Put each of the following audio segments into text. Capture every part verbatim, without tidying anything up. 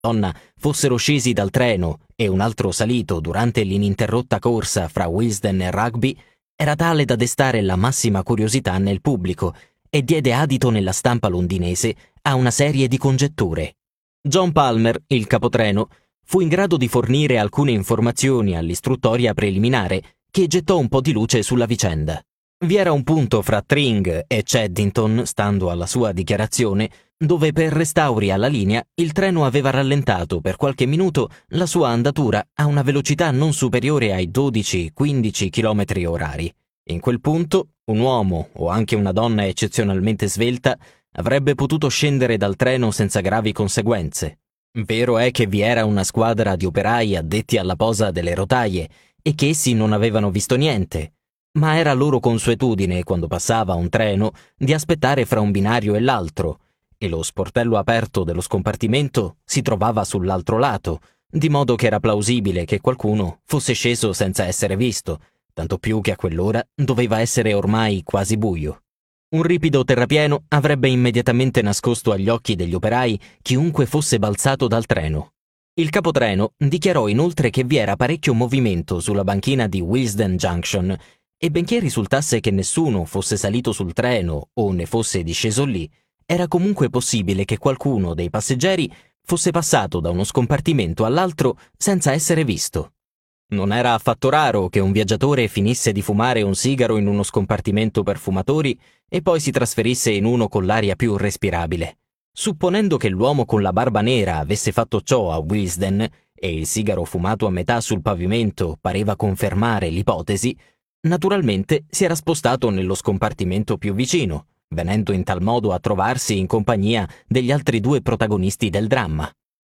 donna fossero scesi dal treno e un altro salito durante l'ininterrotta corsa fra Willesden e Rugby era tale da destare la massima curiosità nel pubblico e diede adito nella stampa londinese a una serie di congetture. John Palmer, il capotreno, fu in grado di fornire alcune informazioni all'istruttoria preliminare che gettò un po' di luce sulla vicenda. Vi era un punto fra Tring e Cheddington, stando alla sua dichiarazione, dove per restauri alla linea il treno aveva rallentato per qualche minuto la sua andatura a una velocità non superiore ai dodici quindici chilometri orari. In quel punto un uomo o anche una donna eccezionalmente svelta avrebbe potuto scendere dal treno senza gravi conseguenze. Vero è che vi era una squadra di operai addetti alla posa delle rotaie e che essi non avevano visto niente, ma era loro consuetudine, quando passava un treno, di aspettare fra un binario e l'altro, e lo sportello aperto dello scompartimento si trovava sull'altro lato, di modo che era plausibile che qualcuno fosse sceso senza essere visto, tanto più che a quell'ora doveva essere ormai quasi buio. Un ripido terrapieno avrebbe immediatamente nascosto agli occhi degli operai chiunque fosse balzato dal treno. Il capotreno dichiarò inoltre che vi era parecchio movimento sulla banchina di Willesden Junction e benché risultasse che nessuno fosse salito sul treno o ne fosse disceso lì, era comunque possibile che qualcuno dei passeggeri fosse passato da uno scompartimento all'altro senza essere visto. Non era affatto raro che un viaggiatore finisse di fumare un sigaro in uno scompartimento per fumatori e poi si trasferisse in uno con l'aria più respirabile. Supponendo che l'uomo con la barba nera avesse fatto ciò a Willesden e il sigaro fumato a metà sul pavimento pareva confermare l'ipotesi, naturalmente si era spostato nello scompartimento più vicino, venendo in tal modo a trovarsi in compagnia degli altri due protagonisti del dramma.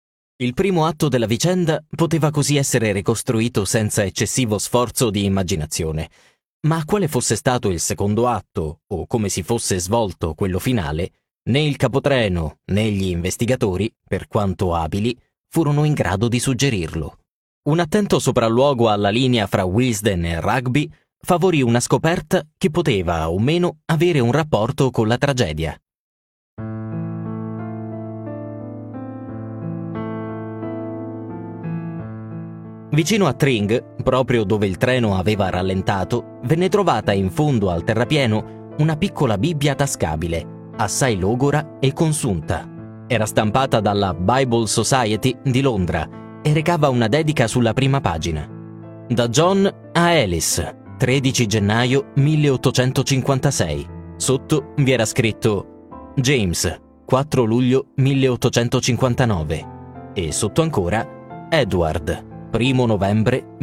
Il primo atto della vicenda poteva così essere ricostruito senza eccessivo sforzo di immaginazione, ma quale fosse stato il secondo atto o come si fosse svolto quello finale, né il capotreno né gli investigatori, per quanto abili, furono in grado di suggerirlo. Un attento sopralluogo alla linea fra Willesden e Rugby favorì una scoperta che poteva o meno avere un rapporto con la tragedia. Vicino a Tring, proprio dove il treno aveva rallentato, venne trovata in fondo al terrapieno una piccola Bibbia tascabile, assai logora e consunta. Era stampata dalla Bible Society di Londra e recava una dedica sulla prima pagina. Da John a Alice, tredici gennaio milleottocentocinquantasei. Sotto vi era scritto James, quattro luglio milleottocentocinquantanove. E sotto ancora Edward, primo novembre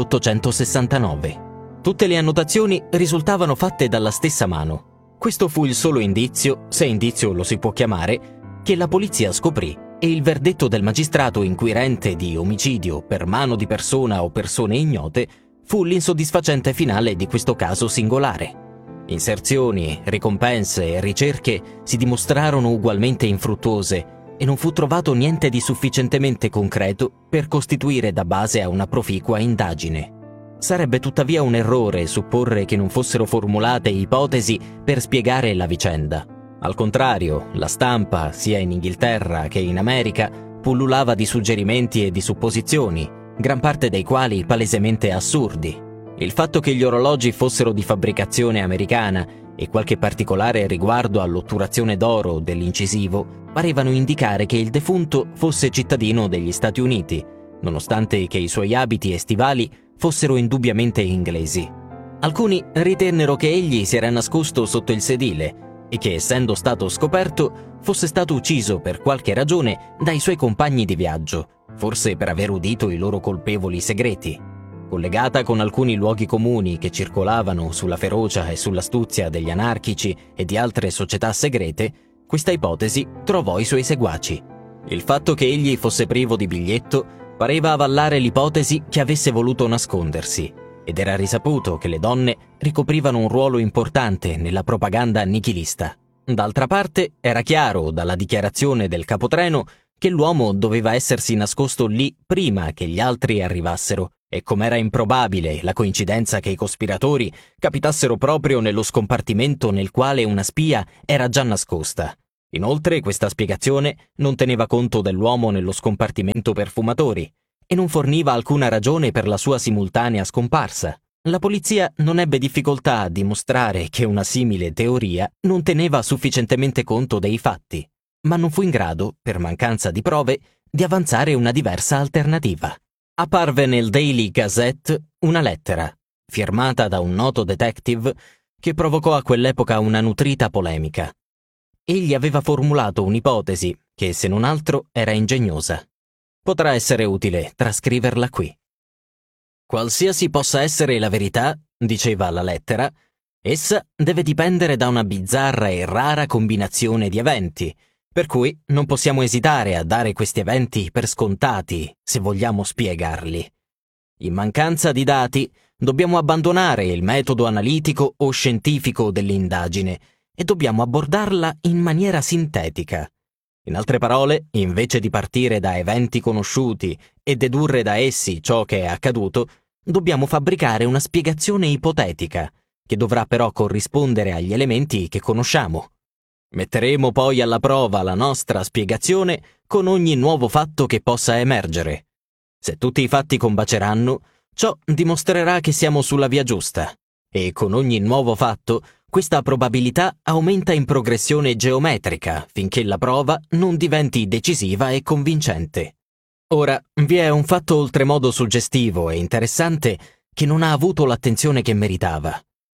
milleottocentosessantanove. Tutte le annotazioni risultavano fatte dalla stessa mano. Questo fu il solo indizio, se indizio lo si può chiamare, che la polizia scoprì e il verdetto del magistrato inquirente di omicidio per mano di persona o persone ignote fu l'insoddisfacente finale di questo caso singolare. Inserzioni, ricompense e ricerche si dimostrarono ugualmente infruttuose e non fu trovato niente di sufficientemente concreto per costituire da base a una proficua indagine. Sarebbe tuttavia un errore supporre che non fossero formulate ipotesi per spiegare la vicenda. Al contrario, la stampa, sia in Inghilterra che in America, pullulava di suggerimenti e di supposizioni, gran parte dei quali palesemente assurdi. Il fatto che gli orologi fossero di fabbricazione americana e qualche particolare riguardo all'otturazione d'oro dell'incisivo parevano indicare che il defunto fosse cittadino degli Stati Uniti, nonostante che i suoi abiti e stivali fossero indubbiamente inglesi. Alcuni ritennero che egli si era nascosto sotto il sedile e che, essendo stato scoperto, fosse stato ucciso per qualche ragione dai suoi compagni di viaggio, forse per aver udito i loro colpevoli segreti. Collegata con alcuni luoghi comuni che circolavano sulla ferocia e sull'astuzia degli anarchici e di altre società segrete, questa ipotesi trovò i suoi seguaci. Il fatto che egli fosse privo di biglietto pareva avallare l'ipotesi che avesse voluto nascondersi, ed era risaputo che le donne ricoprivano un ruolo importante nella propaganda nichilista. D'altra parte, era chiaro dalla dichiarazione del capotreno che l'uomo doveva essersi nascosto lì prima che gli altri arrivassero, e com'era improbabile la coincidenza che i cospiratori capitassero proprio nello scompartimento nel quale una spia era già nascosta. Inoltre, questa spiegazione non teneva conto dell'uomo nello scompartimento per fumatori e non forniva alcuna ragione per la sua simultanea scomparsa. La polizia non ebbe difficoltà a dimostrare che una simile teoria non teneva sufficientemente conto dei fatti, ma non fu in grado, per mancanza di prove, di avanzare una diversa alternativa. Apparve nel Daily Gazette una lettera, firmata da un noto detective, che provocò a quell'epoca una nutrita polemica. Egli aveva formulato un'ipotesi che, se non altro, era ingegnosa. Potrà essere utile trascriverla qui. Qualsiasi possa essere la verità, diceva la lettera, essa deve dipendere da una bizzarra e rara combinazione di eventi, per cui non possiamo esitare a dare questi eventi per scontati se vogliamo spiegarli. In mancanza di dati, dobbiamo abbandonare il metodo analitico o scientifico dell'indagine e dobbiamo abbordarla in maniera sintetica. In altre parole, invece di partire da eventi conosciuti e dedurre da essi ciò che è accaduto, dobbiamo fabbricare una spiegazione ipotetica, che dovrà però corrispondere agli elementi che conosciamo. Metteremo poi alla prova la nostra spiegazione con ogni nuovo fatto che possa emergere. Se tutti i fatti combaceranno, ciò dimostrerà che siamo sulla via giusta, e con ogni nuovo fatto questa probabilità aumenta in progressione geometrica finché la prova non diventi decisiva e convincente. Ora, vi è un fatto oltremodo suggestivo e interessante che non ha avuto l'attenzione che meritava.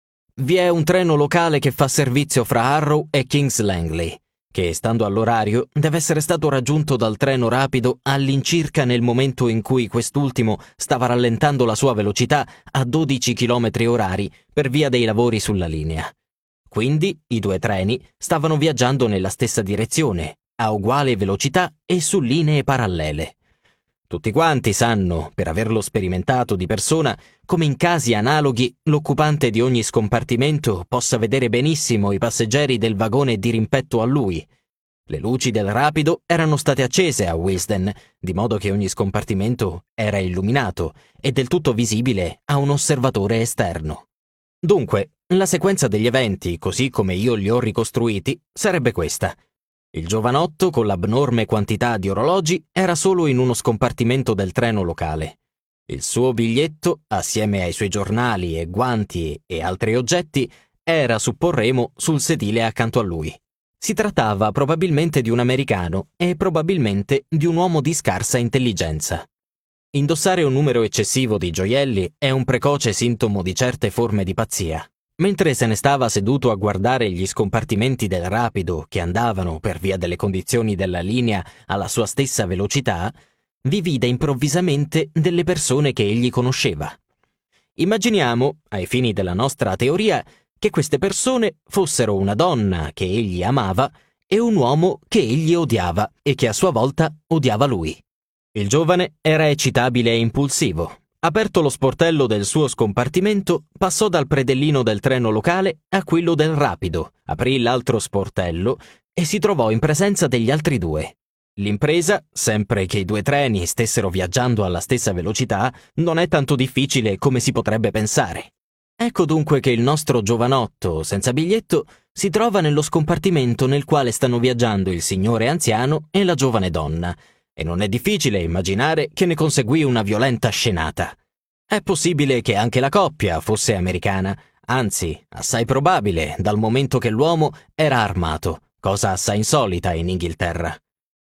Vi è un treno locale che fa servizio fra Harrow e Kings Langley, che, stando all'orario, deve essere stato raggiunto dal treno rapido all'incirca nel momento in cui quest'ultimo stava rallentando la sua velocità a dodici chilometri orari per via dei lavori sulla linea. Quindi i due treni stavano viaggiando nella stessa direzione, a uguale velocità e su linee parallele. Tutti quanti sanno, per averlo sperimentato di persona, come in casi analoghi l'occupante di ogni scompartimento possa vedere benissimo i passeggeri del vagone di rimpetto a lui. Le luci del rapido erano state accese a Willesden, di modo che ogni scompartimento era illuminato e del tutto visibile a un osservatore esterno. Dunque, la sequenza degli eventi, così come io li ho ricostruiti, sarebbe questa. Il giovanotto, con l'abnorme quantità di orologi, era solo in uno scompartimento del treno locale. Il suo biglietto, assieme ai suoi giornali e guanti e altri oggetti, era, supporremo, sul sedile accanto a lui. Si trattava probabilmente di un americano e probabilmente di un uomo di scarsa intelligenza. Indossare un numero eccessivo di gioielli è un precoce sintomo di certe forme di pazzia. Mentre se ne stava seduto a guardare gli scompartimenti del rapido che andavano, per via delle condizioni della linea, alla sua stessa velocità, vi vide improvvisamente delle persone che egli conosceva. Immaginiamo, ai fini della nostra teoria, che queste persone fossero una donna che egli amava e un uomo che egli odiava e che a sua volta odiava lui. Il giovane era eccitabile e impulsivo. Aperto lo sportello del suo scompartimento, passò dal predellino del treno locale a quello del rapido, aprì l'altro sportello e si trovò in presenza degli altri due. L'impresa, sempre che i due treni stessero viaggiando alla stessa velocità, non è tanto difficile come si potrebbe pensare. Ecco dunque che il nostro giovanotto, senza biglietto, si trova nello scompartimento nel quale stanno viaggiando il signore anziano e la giovane donna, e non è difficile immaginare che ne conseguì una violenta scenata. È possibile che anche la coppia fosse americana, anzi, assai probabile, dal momento che l'uomo era armato, cosa assai insolita in Inghilterra.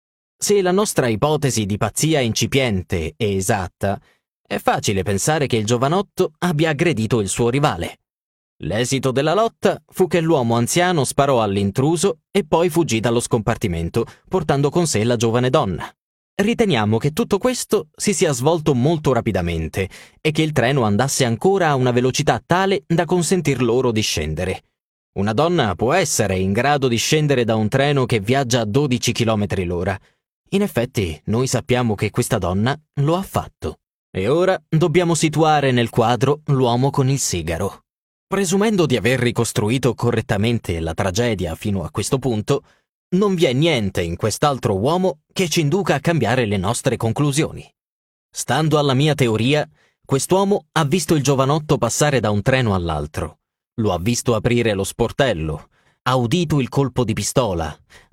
Se la nostra ipotesi di pazzia incipiente è esatta, è facile pensare che il giovanotto abbia aggredito il suo rivale. L'esito della lotta fu che l'uomo anziano sparò all'intruso e poi fuggì dallo scompartimento, portando con sé la giovane donna. Riteniamo che tutto questo si sia svolto molto rapidamente e che il treno andasse ancora a una velocità tale da consentir loro di scendere. Una donna può essere in grado di scendere da un treno che viaggia a dodici chilometri l'ora. In effetti, noi sappiamo che questa donna lo ha fatto. E ora dobbiamo situare nel quadro l'uomo con il sigaro. Presumendo di aver ricostruito correttamente la tragedia fino a questo punto, non vi è niente in quest'altro uomo che ci induca a cambiare le nostre conclusioni. Stando alla mia teoria, quest'uomo ha visto il giovanotto passare da un treno all'altro, lo ha visto aprire lo sportello, ha udito il colpo di pistola,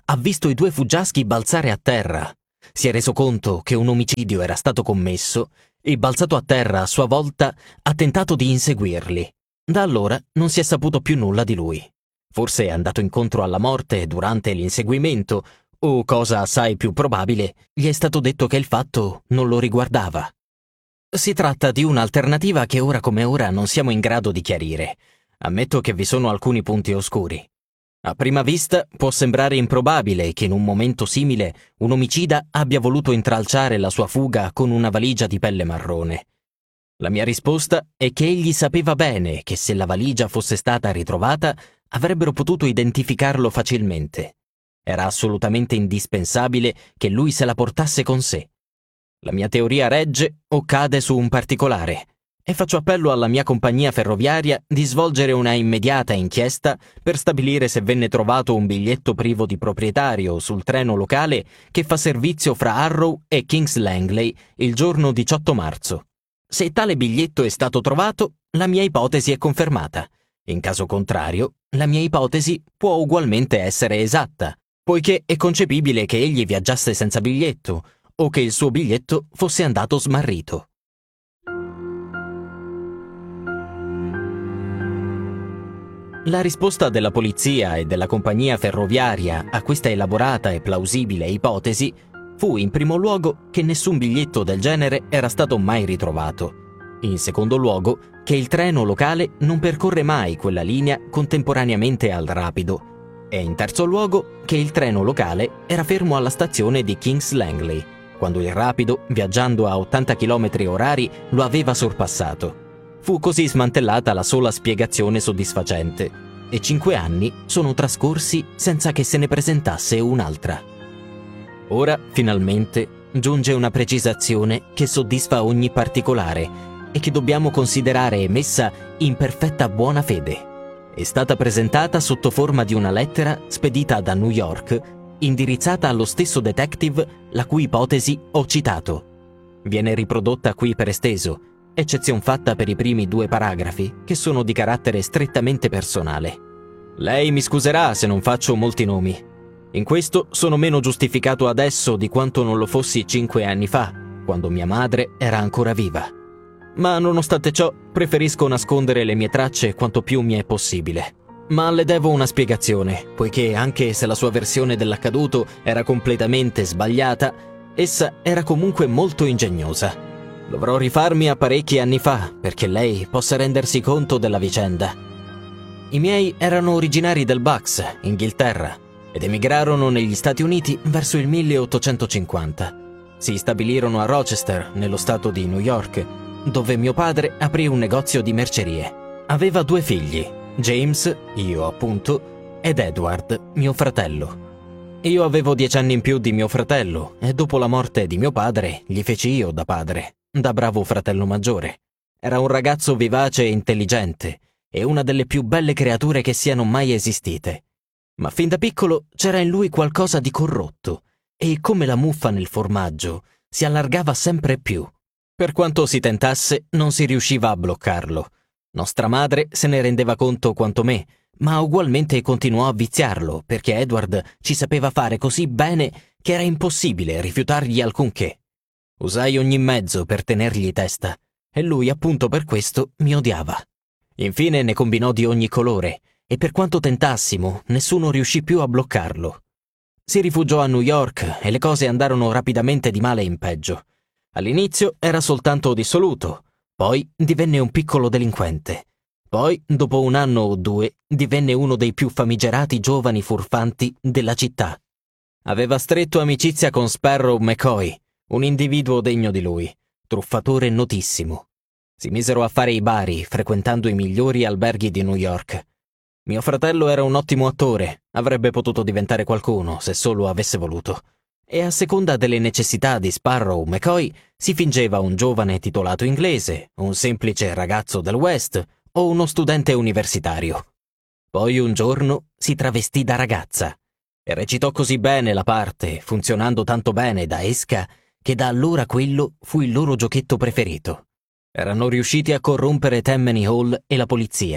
ha visto i due fuggiaschi balzare a terra. Si è reso conto che un omicidio era stato commesso e, balzato a terra a sua volta, ha tentato di inseguirli. Da allora non si è saputo più nulla di lui. Forse è andato incontro alla morte durante l'inseguimento o, cosa assai più probabile, gli è stato detto che il fatto non lo riguardava. Si tratta di un'alternativa che ora come ora non siamo in grado di chiarire. Ammetto che vi sono alcuni punti oscuri. A prima vista può sembrare improbabile che in un momento simile un omicida abbia voluto intralciare la sua fuga con una valigia di pelle marrone. La mia risposta è che egli sapeva bene che se la valigia fosse stata ritrovata avrebbero potuto identificarlo facilmente. Era assolutamente indispensabile che lui se la portasse con sé. La mia teoria regge o cade su un particolare e faccio appello alla mia compagnia ferroviaria di svolgere una immediata inchiesta per stabilire se venne trovato un biglietto privo di proprietario sul treno locale che fa servizio fra Harrow e Kings Langley il giorno diciotto marzo. Se tale biglietto è stato trovato, la mia ipotesi è confermata. In caso contrario, la mia ipotesi può ugualmente essere esatta, poiché è concepibile che egli viaggiasse senza biglietto o che il suo biglietto fosse andato smarrito. La risposta della polizia e della compagnia ferroviaria a questa elaborata e plausibile ipotesi fu in primo luogo che nessun biglietto del genere era stato mai ritrovato, in secondo luogo che il treno locale non percorre mai quella linea contemporaneamente al rapido e in terzo luogo che il treno locale era fermo alla stazione di Kings Langley, quando il rapido, viaggiando a ottanta chilometri orari, lo aveva sorpassato. Fu così smantellata la sola spiegazione soddisfacente e cinque anni sono trascorsi senza che se ne presentasse un'altra. Ora, finalmente, giunge una precisazione che soddisfa ogni particolare e che dobbiamo considerare emessa in perfetta buona fede. È stata presentata sotto forma di una lettera spedita da New York, indirizzata allo stesso detective la cui ipotesi ho citato. Viene riprodotta qui per esteso, eccezion fatta per i primi due paragrafi, che sono di carattere strettamente personale. Lei mi scuserà se non faccio molti nomi. In questo sono meno giustificato adesso di quanto non lo fossi cinque anni fa, quando mia madre era ancora viva. Ma nonostante ciò, preferisco nascondere le mie tracce quanto più mi è possibile. Ma le devo una spiegazione, poiché anche se la sua versione dell'accaduto era completamente sbagliata, essa era comunque molto ingegnosa. Dovrò rifarmi a parecchi anni fa perché lei possa rendersi conto della vicenda. I miei erano originari del Bucks, Inghilterra, ed emigrarono negli Stati Uniti verso il milleottocentocinquanta. Si stabilirono a Rochester, nello stato di New York, dove mio padre aprì un negozio di mercerie. Aveva due figli, James, io appunto, ed Edward, mio fratello. Io avevo dieci anni in più di mio fratello e dopo la morte di mio padre gli feci io da padre, da bravo fratello maggiore. Era un ragazzo vivace e intelligente e una delle più belle creature che siano mai esistite. Ma fin da piccolo c'era in lui qualcosa di corrotto e, come la muffa nel formaggio, si allargava sempre più. Per quanto si tentasse, non si riusciva a bloccarlo. Nostra madre se ne rendeva conto quanto me, ma ugualmente continuò a viziarlo perché Edward ci sapeva fare così bene che era impossibile rifiutargli alcunché. Usai ogni mezzo per tenergli testa e lui appunto per questo mi odiava. Infine ne combinò di ogni colore e per quanto tentassimo nessuno riuscì più a bloccarlo. Si rifugiò a New York e le cose andarono rapidamente di male in peggio. All'inizio era soltanto dissoluto, poi divenne un piccolo delinquente. Poi, dopo un anno o due, divenne uno dei più famigerati giovani furfanti della città. Aveva stretto amicizia con Sparrow McCoy, un individuo degno di lui, truffatore notissimo. Si misero a fare i bari, frequentando i migliori alberghi di New York. Mio fratello era un ottimo attore, avrebbe potuto diventare qualcuno se solo avesse voluto. E a seconda delle necessità di Sparrow McCoy si fingeva un giovane titolato inglese, un semplice ragazzo del West o uno studente universitario. Poi un giorno si travestì da ragazza e recitò così bene la parte, funzionando tanto bene da esca, che da allora quello fu il loro giochetto preferito. Erano riusciti a corrompere Tammany Hall e la polizia,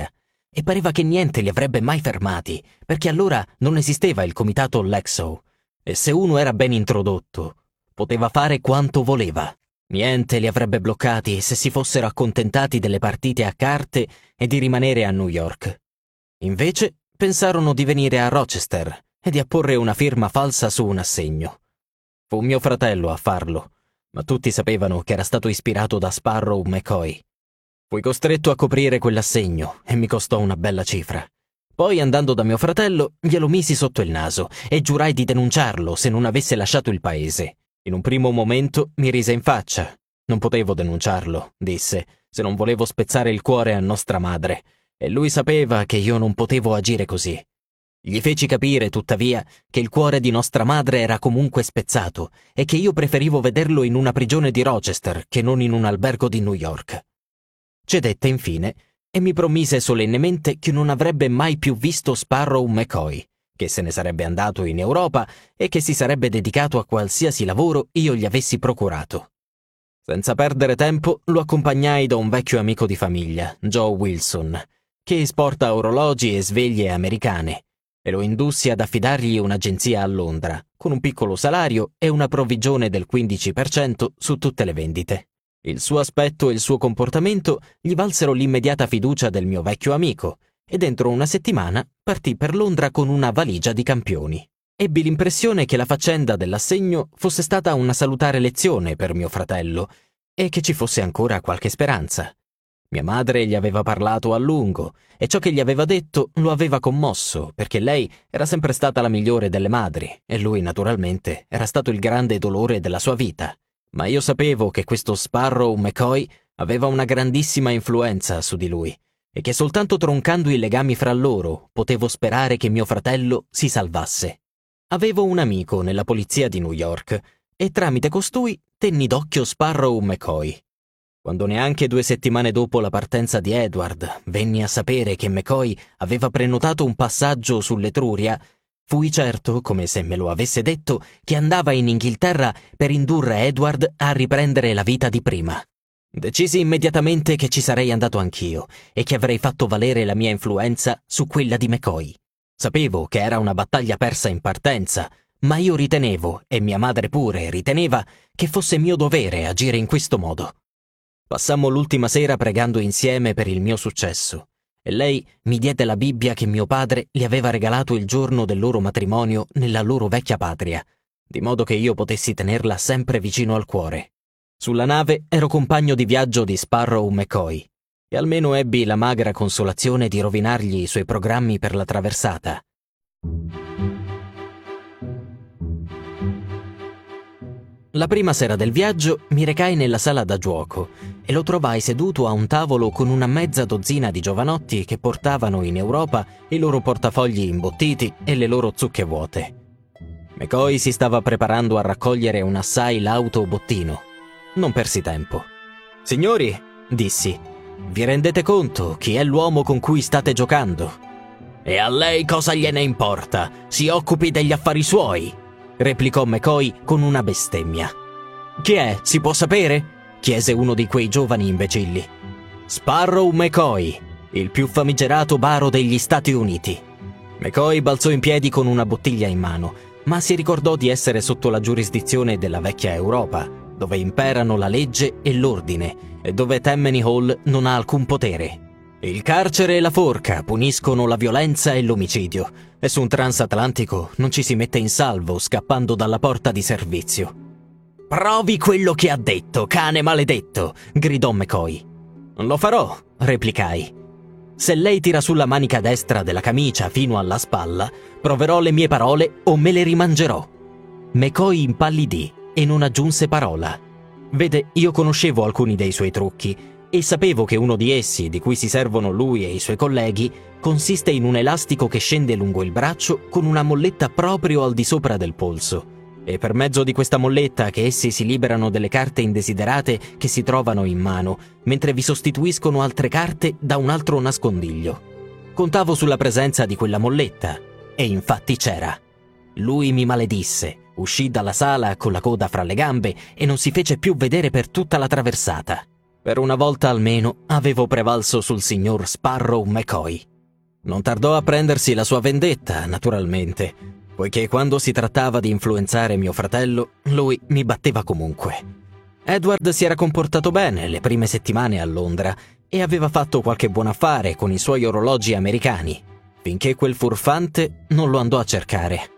e pareva che niente li avrebbe mai fermati, perché allora non esisteva il comitato Lexow, e se uno era ben introdotto, poteva fare quanto voleva. Niente li avrebbe bloccati se si fossero accontentati delle partite a carte e di rimanere a New York. Invece pensarono di venire a Rochester e di apporre una firma falsa su un assegno. Fu mio fratello a farlo, ma tutti sapevano che era stato ispirato da Sparrow McCoy. Fui costretto a coprire quell'assegno e mi costò una bella cifra. Poi, andando da mio fratello, glielo misi sotto il naso e giurai di denunciarlo se non avesse lasciato il paese. In un primo momento mi rise in faccia. Non potevo denunciarlo, disse, se non volevo spezzare il cuore a nostra madre, e lui sapeva che io non potevo agire così. Gli feci capire, tuttavia, che il cuore di nostra madre era comunque spezzato e che io preferivo vederlo in una prigione di Rochester che non in un albergo di New York. Cedette infine e mi promise solennemente che non avrebbe mai più visto Sparrow McCoy, che se ne sarebbe andato in Europa e che si sarebbe dedicato a qualsiasi lavoro io gli avessi procurato. Senza perdere tempo lo accompagnai da un vecchio amico di famiglia, Joe Wilson, che esporta orologi e sveglie americane, e lo indussi ad affidargli un'agenzia a Londra, con un piccolo salario e una provvigione del quindici per cento su tutte le vendite. Il suo aspetto e il suo comportamento gli valsero l'immediata fiducia del mio vecchio amico, e dentro una settimana partì per Londra con una valigia di campioni. Ebbi l'impressione che la faccenda dell'assegno fosse stata una salutare lezione per mio fratello e che ci fosse ancora qualche speranza. Mia madre gli aveva parlato a lungo e ciò che gli aveva detto lo aveva commosso, perché lei era sempre stata la migliore delle madri e lui, naturalmente, era stato il grande dolore della sua vita. Ma io sapevo che questo Sparrow McCoy aveva una grandissima influenza su di lui e che soltanto troncando i legami fra loro potevo sperare che mio fratello si salvasse. Avevo un amico nella polizia di New York e tramite costui tenni d'occhio Sparrow McCoy. Quando neanche due settimane dopo la partenza di Edward venni a sapere che McCoy aveva prenotato un passaggio sull'Etruria, fui certo, come se me lo avesse detto, che andava in Inghilterra per indurre Edward a riprendere la vita di prima. Decisi immediatamente che ci sarei andato anch'io e che avrei fatto valere la mia influenza su quella di McCoy. Sapevo che era una battaglia persa in partenza, ma io ritenevo, e mia madre pure riteneva, che fosse mio dovere agire in questo modo. Passammo l'ultima sera pregando insieme per il mio successo, e lei mi diede la Bibbia che mio padre gli aveva regalato il giorno del loro matrimonio nella loro vecchia patria, di modo che io potessi tenerla sempre vicino al cuore. Sulla nave ero compagno di viaggio di Sparrow McCoy, e almeno ebbi la magra consolazione di rovinargli i suoi programmi per la traversata. La prima sera del viaggio mi recai nella sala da gioco e lo trovai seduto a un tavolo con una mezza dozzina di giovanotti che portavano in Europa i loro portafogli imbottiti e le loro zucche vuote. McCoy si stava preparando a raccogliere un assai lauto bottino. Non persi tempo. «Signori», dissi, «vi rendete conto chi è l'uomo con cui state giocando?» «E a lei cosa gliene importa? Si occupi degli affari suoi», replicò McCoy con una bestemmia. «Chi è? Si può sapere?» chiese uno di quei giovani imbecilli. «Sparrow McCoy, il più famigerato baro degli Stati Uniti». McCoy balzò in piedi con una bottiglia in mano, ma si ricordò di essere sotto la giurisdizione della vecchia Europa, dove imperano la legge e l'ordine e dove Tammany Hall non ha alcun potere. Il carcere e la forca puniscono la violenza e l'omicidio, e su un transatlantico non ci si mette in salvo scappando dalla porta di servizio. «Provi quello che ha detto, cane maledetto!» gridò McCoy. «Lo farò», replicai. «Se lei tira sulla manica destra della camicia fino alla spalla, proverò le mie parole o me le rimangerò». McCoy impallidì e non aggiunse parola. Vede, io conoscevo alcuni dei suoi trucchi e sapevo che uno di essi, di cui si servono lui e i suoi colleghi, consiste in un elastico che scende lungo il braccio con una molletta proprio al di sopra del polso. E per mezzo di questa molletta che essi si liberano delle carte indesiderate che si trovano in mano, mentre vi sostituiscono altre carte da un altro nascondiglio. Contavo sulla presenza di quella molletta, e infatti c'era. Lui mi maledisse, uscì dalla sala con la coda fra le gambe e non si fece più vedere per tutta la traversata. Per una volta almeno avevo prevalso sul signor Sparrow McCoy. Non tardò a prendersi la sua vendetta, naturalmente, poiché quando si trattava di influenzare mio fratello, lui mi batteva comunque. Edward si era comportato bene le prime settimane a Londra e aveva fatto qualche buon affare con i suoi orologi americani, finché quel furfante non lo andò a cercare.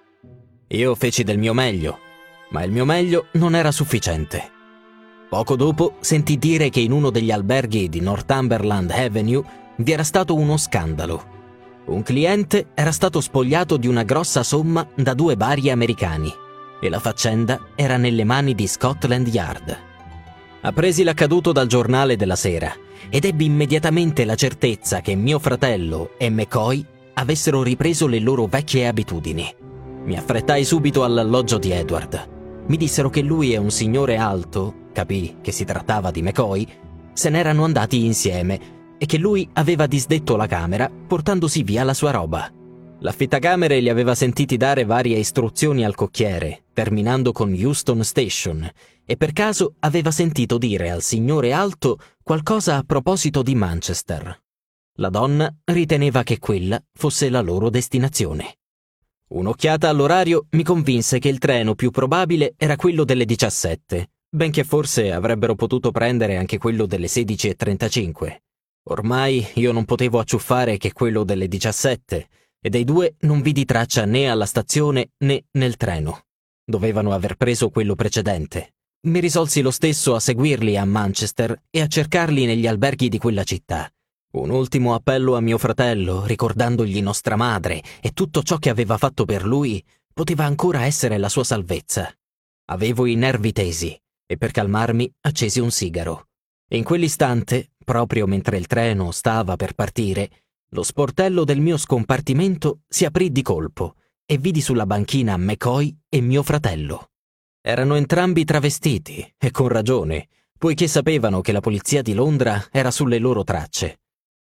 Io feci del mio meglio, ma il mio meglio non era sufficiente. Poco dopo sentì dire che in uno degli alberghi di Northumberland Avenue vi era stato uno scandalo. Un cliente era stato spogliato di una grossa somma da due bari americani e la faccenda era nelle mani di Scotland Yard. Appresi l'accaduto dal giornale della sera ed ebbi immediatamente la certezza che mio fratello e McCoy avessero ripreso le loro vecchie abitudini. Mi affrettai subito all'alloggio di Edward. Mi dissero che lui e un signore alto, capii che si trattava di McCoy, se n'erano andati insieme e che lui aveva disdetto la camera portandosi via la sua roba. L'affittacamere gli aveva sentiti dare varie istruzioni al cocchiere, terminando con Euston Station, e per caso aveva sentito dire al signore alto qualcosa a proposito di Manchester. La donna riteneva che quella fosse la loro destinazione. Un'occhiata all'orario mi convinse che il treno più probabile era quello delle diciassette, benché forse avrebbero potuto prendere anche quello delle sedici e trentacinque. Ormai io non potevo acciuffare che quello delle diciassette, e dei due non vidi traccia né alla stazione né nel treno. Dovevano aver preso quello precedente. Mi risolsi lo stesso a seguirli a Manchester e a cercarli negli alberghi di quella città. Un ultimo appello a mio fratello, ricordandogli nostra madre e tutto ciò che aveva fatto per lui, poteva ancora essere la sua salvezza. Avevo i nervi tesi e per calmarmi accesi un sigaro. E in quell'istante, proprio mentre il treno stava per partire, lo sportello del mio scompartimento si aprì di colpo e vidi sulla banchina McCoy e mio fratello. Erano entrambi travestiti, e con ragione, poiché sapevano che la polizia di Londra era sulle loro tracce.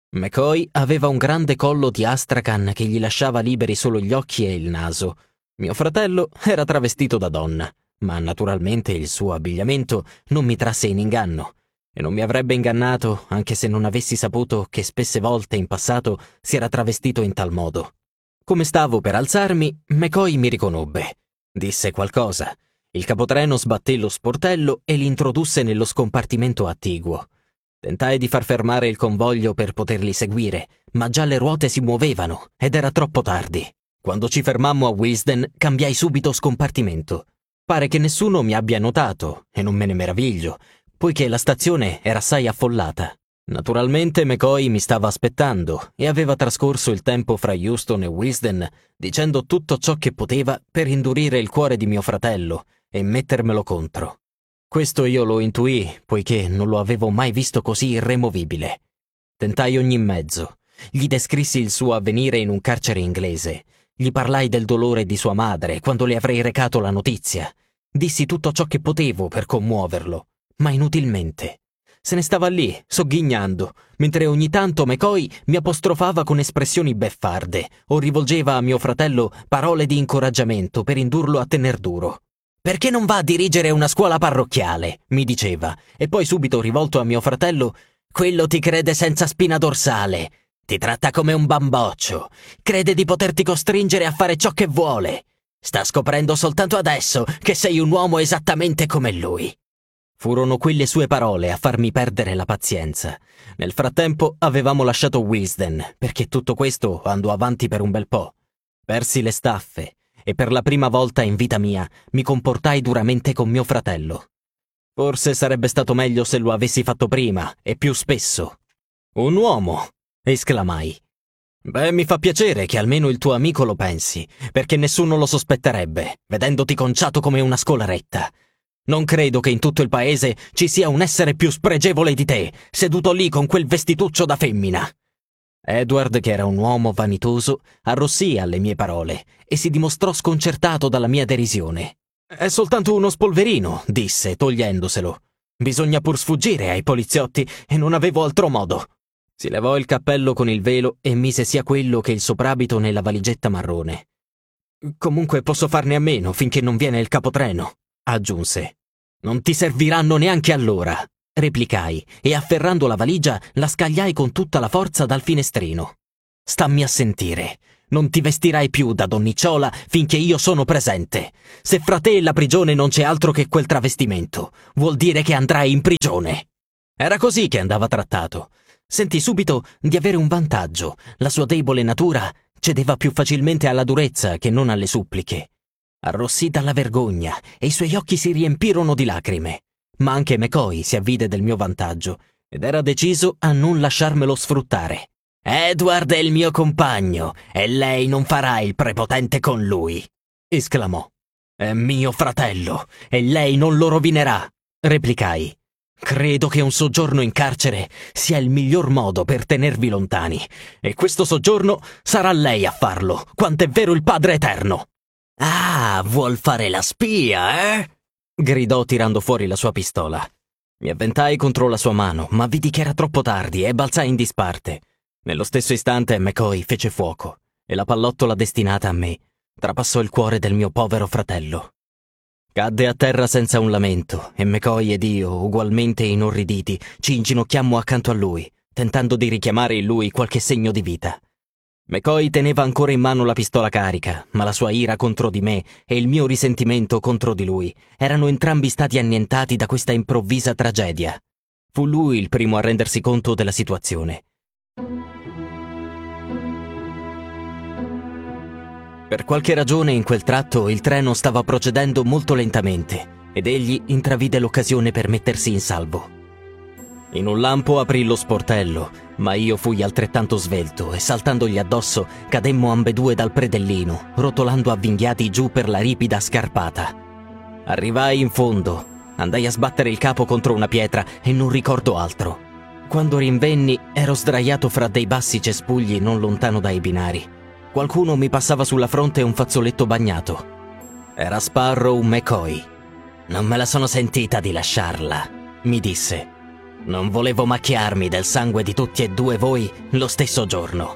McCoy aveva un grande collo di astracan che gli lasciava liberi solo gli occhi e il naso. Mio fratello era travestito da donna, ma naturalmente il suo abbigliamento non mi trasse in inganno. E non mi avrebbe ingannato anche se non avessi saputo che spesse volte in passato si era travestito in tal modo. Come stavo per alzarmi, McCoy mi riconobbe. Disse qualcosa. Il capotreno sbatté lo sportello e li introdusse nello scompartimento attiguo. Tentai di far fermare il convoglio per poterli seguire, ma già le ruote si muovevano ed era troppo tardi. Quando ci fermammo a Wisden, cambiai subito scompartimento. Pare che nessuno mi abbia notato, e non me ne meraviglio, poiché la stazione era assai affollata. Naturalmente McCoy mi stava aspettando e aveva trascorso il tempo fra Euston e Wisden dicendo tutto ciò che poteva per indurire il cuore di mio fratello e mettermelo contro. Questo io lo intuì, poiché non lo avevo mai visto così irremovibile. Tentai ogni mezzo. Gli descrissi il suo avvenire in un carcere inglese. Gli parlai del dolore di sua madre quando le avrei recato la notizia. Dissi tutto ciò che potevo per commuoverlo, ma inutilmente. Se ne stava lì, sogghignando, mentre ogni tanto McCoy mi apostrofava con espressioni beffarde o rivolgeva a mio fratello parole di incoraggiamento per indurlo a tener duro. «Perché non va a dirigere una scuola parrocchiale?» mi diceva, e poi subito rivolto a mio fratello «Quello ti crede senza spina dorsale, ti tratta come un bamboccio, crede di poterti costringere a fare ciò che vuole. Sta scoprendo soltanto adesso che sei un uomo esattamente come lui». Furono quelle sue parole a farmi perdere la pazienza. Nel frattempo avevamo lasciato Wisden, perché tutto questo andò avanti per un bel po'. Persi le staffe e per la prima volta in vita mia mi comportai duramente con mio fratello. Forse sarebbe stato meglio se lo avessi fatto prima e più spesso. «Un uomo!» esclamai. «Beh, mi fa piacere che almeno il tuo amico lo pensi, perché nessuno lo sospetterebbe, vedendoti conciato come una scolaretta. Non credo che in tutto il paese ci sia un essere più spregevole di te, seduto lì con quel vestituccio da femmina». Edward, che era un uomo vanitoso, arrossì alle mie parole e si dimostrò sconcertato dalla mia derisione. «È soltanto uno spolverino», disse, togliendoselo. «Bisogna pur sfuggire ai poliziotti e non avevo altro modo». Si levò il cappello con il velo e mise sia quello che il soprabito nella valigetta marrone. «Comunque posso farne a meno finché non viene il capotreno», aggiunse. «Non ti serviranno neanche allora», replicai, e afferrando la valigia la scagliai con tutta la forza dal finestrino. Stammi a sentire. Non ti vestirai più da donnicciola finché io sono presente. Se fra te e la prigione non c'è altro che quel travestimento, vuol dire che andrai in prigione. Era così che andava trattato. Sentì subito di avere un vantaggio. La sua debole natura cedeva più facilmente alla durezza che non alle suppliche. Arrossì dalla vergogna e i suoi occhi si riempirono di lacrime. Ma anche McCoy si avvide del mio vantaggio ed era deciso a non lasciarmelo sfruttare. «Edward è il mio compagno e lei non farà il prepotente con lui», esclamò. «È mio fratello e lei non lo rovinerà», replicai. «Credo che un soggiorno in carcere sia il miglior modo per tenervi lontani, e questo soggiorno sarà lei a farlo, quant'è vero il Padre Eterno». «Ah, vuol fare la spia, eh?» gridò tirando fuori la sua pistola. Mi avventai contro la sua mano, ma vidi che era troppo tardi e balzai in disparte. Nello stesso istante McCoy fece fuoco e la pallottola destinata a me trapassò il cuore del mio povero fratello. Cadde a terra senza un lamento e McCoy ed io, ugualmente inorriditi, ci inginocchiammo accanto a lui, tentando di richiamare in lui qualche segno di vita. McCoy teneva ancora in mano la pistola carica, ma la sua ira contro di me e il mio risentimento contro di lui erano entrambi stati annientati da questa improvvisa tragedia. Fu lui il primo a rendersi conto della situazione. Per qualche ragione in quel tratto il treno stava procedendo molto lentamente ed egli intravide l'occasione per mettersi in salvo. In un lampo aprì lo sportello, ma io fui altrettanto svelto e saltandogli addosso cademmo ambedue dal predellino, rotolando avvinghiati giù per la ripida scarpata. Arrivai in fondo, andai a sbattere il capo contro una pietra e non ricordo altro. Quando rinvenni ero sdraiato fra dei bassi cespugli non lontano dai binari. Qualcuno mi passava sulla fronte un fazzoletto bagnato. Era Sparrow McCoy. «Non me la sono sentita di lasciarla», mi disse. «Non volevo macchiarmi del sangue di tutti e due voi lo stesso giorno».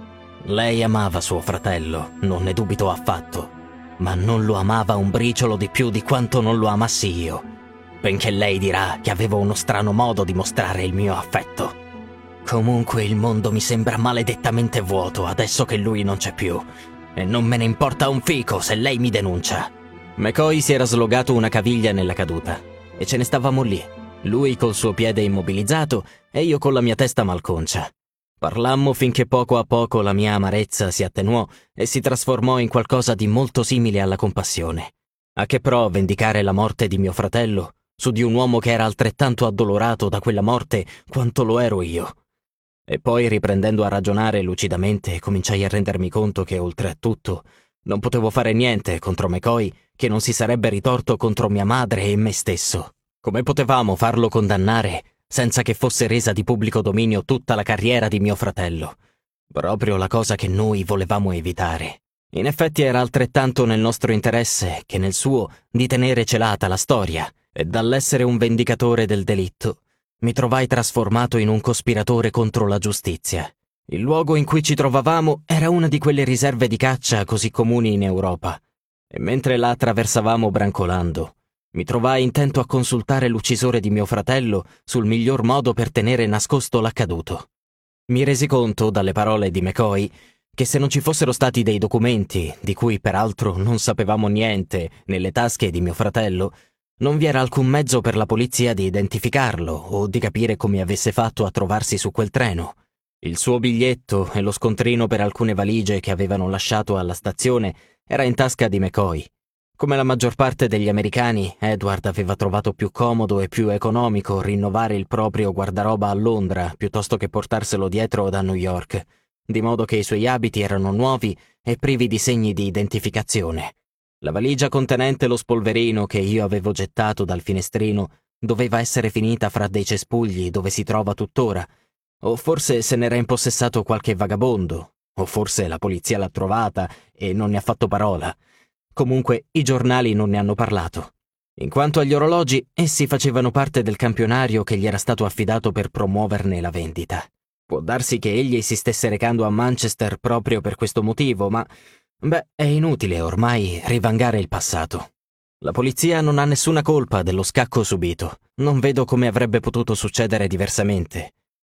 Lei amava suo fratello, non ne dubito affatto, ma non lo amava un briciolo di più di quanto non lo amassi io, benché lei dirà che avevo uno strano modo di mostrare il mio affetto. Comunque il mondo mi sembra maledettamente vuoto adesso che lui non c'è più, e non me ne importa un fico se lei mi denuncia. McCoy si era slogato una caviglia nella caduta, e ce ne stavamo lì, lui col suo piede immobilizzato e io con la mia testa malconcia. Parlammo finché poco a poco la mia amarezza si attenuò e si trasformò in qualcosa di molto simile alla compassione. A che pro vendicare la morte di mio fratello su di un uomo che era altrettanto addolorato da quella morte quanto lo ero io? E poi, riprendendo a ragionare lucidamente, cominciai a rendermi conto che, oltre a tutto, non potevo fare niente contro McCoy che non si sarebbe ritorto contro mia madre e me stesso. Come potevamo farlo condannare senza che fosse resa di pubblico dominio tutta la carriera di mio fratello? Proprio la cosa che noi volevamo evitare. In effetti era altrettanto nel nostro interesse che nel suo di tenere celata la storia, e dall'essere un vendicatore del delitto mi trovai trasformato in un cospiratore contro la giustizia. Il luogo in cui ci trovavamo era una di quelle riserve di caccia così comuni in Europa, e mentre la attraversavamo brancolando, mi trovai intento a consultare l'uccisore di mio fratello sul miglior modo per tenere nascosto l'accaduto. Mi resi conto, dalle parole di McCoy, che se non ci fossero stati dei documenti, di cui peraltro non sapevamo niente, nelle tasche di mio fratello, non vi era alcun mezzo per la polizia di identificarlo o di capire come avesse fatto a trovarsi su quel treno. Il suo biglietto e lo scontrino per alcune valigie che avevano lasciato alla stazione era in tasca di McCoy. Come la maggior parte degli americani, Edward aveva trovato più comodo e più economico rinnovare il proprio guardaroba a Londra piuttosto che portarselo dietro da New York, di modo che i suoi abiti erano nuovi e privi di segni di identificazione. La valigia contenente lo spolverino che io avevo gettato dal finestrino doveva essere finita fra dei cespugli dove si trova tuttora, o forse se n'era impossessato qualche vagabondo, o forse la polizia l'ha trovata e non ne ha fatto parola. Comunque i giornali non ne hanno parlato. In quanto agli orologi, essi facevano parte del campionario che gli era stato affidato per promuoverne la vendita. Può darsi che egli si stesse recando a Manchester proprio per questo motivo, ma beh, è inutile ormai rivangare il passato. La polizia non ha nessuna colpa dello scacco subito. Non vedo come avrebbe potuto succedere diversamente.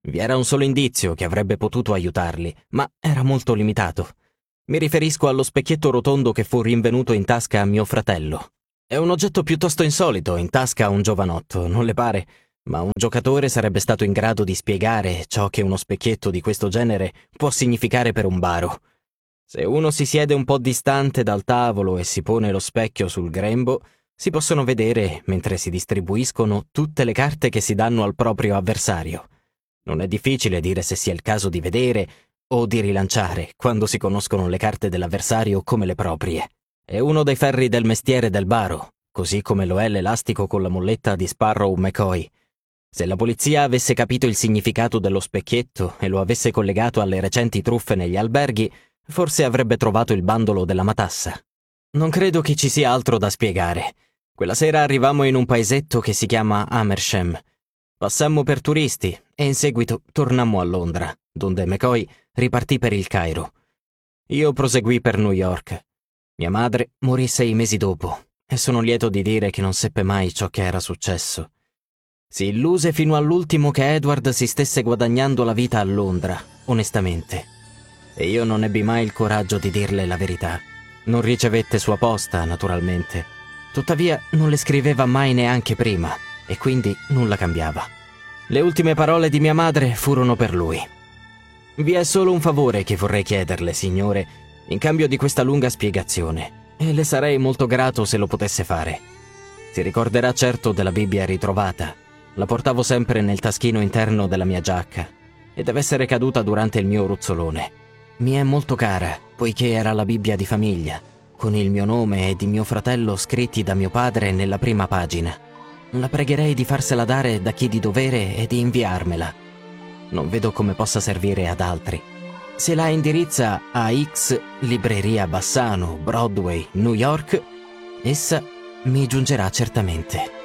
Vi era un solo indizio che avrebbe potuto aiutarli, ma era molto limitato. Mi riferisco allo specchietto rotondo che fu rinvenuto in tasca a mio fratello. È un oggetto piuttosto insolito in tasca a un giovanotto, non le pare? Ma un giocatore sarebbe stato in grado di spiegare ciò che uno specchietto di questo genere può significare per un baro. Se uno si siede un po' distante dal tavolo e si pone lo specchio sul grembo, si possono vedere, mentre si distribuiscono, tutte le carte che si danno al proprio avversario. Non è difficile dire se sia il caso di vedere o di rilanciare quando si conoscono le carte dell'avversario come le proprie. È uno dei ferri del mestiere del baro, così come lo è l'elastico con la molletta di Sparrow McCoy. Se la polizia avesse capito il significato dello specchietto e lo avesse collegato alle recenti truffe negli alberghi, forse avrebbe trovato il bandolo della matassa. Non credo che ci sia altro da spiegare. Quella sera arrivammo in un paesetto che si chiama Amersham. Passammo per turisti e in seguito tornammo a Londra, donde McCoy ripartì per il Cairo. Io proseguì per New York. Mia madre morì sei mesi dopo e sono lieto di dire che non seppe mai ciò che era successo. Si illuse fino all'ultimo che Edward si stesse guadagnando la vita a Londra, onestamente. E io non ebbi mai il coraggio di dirle la verità. Non ricevette sua posta, naturalmente. Tuttavia non le scriveva mai neanche prima, e quindi nulla cambiava. Le ultime parole di mia madre furono per lui. Vi è solo un favore che vorrei chiederle, signore, in cambio di questa lunga spiegazione, e le sarei molto grato se lo potesse fare. Si ricorderà certo della Bibbia ritrovata. La portavo sempre nel taschino interno della mia giacca e deve essere caduta durante il mio ruzzolone. Mi è molto cara, poiché era la Bibbia di famiglia, con il mio nome e di mio fratello scritti da mio padre nella prima pagina. La pregherei di farsela dare da chi di dovere e di inviarmela. Non vedo come possa servire ad altri. Se la indirizza a X Libreria Bassano, Broadway, New York, essa mi giungerà certamente.